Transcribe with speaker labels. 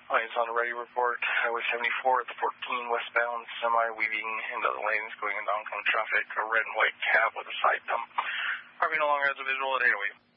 Speaker 1: Lanes on the ready report. Highway 74 at the 14 westbound, semi weaving into the lanes going into oncoming traffic. A red and white cab with a side dump. Parking no longer has a visual at 808.